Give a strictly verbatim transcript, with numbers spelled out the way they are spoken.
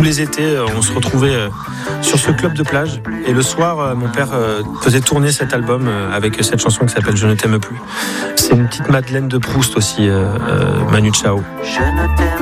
les étés, on se retrouvait sur ce club de plage. Et le soir, mon père faisait tourner cet album avec cette chanson qui s'appelle Je ne t'aime plus. C'est une petite Madeleine de Proust aussi, euh, Manu Chao. Je ne t'aime